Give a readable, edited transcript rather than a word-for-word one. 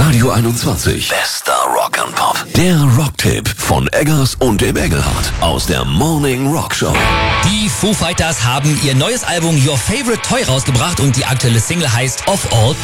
Radio 21. Bester Rock and Pop. Der Rocktipp von Eggers und dem Engelhardt aus der Morning Rock Show. Die Foo Fighters haben ihr neues Album Your Favorite Toy rausgebracht und die aktuelle Single heißt Of All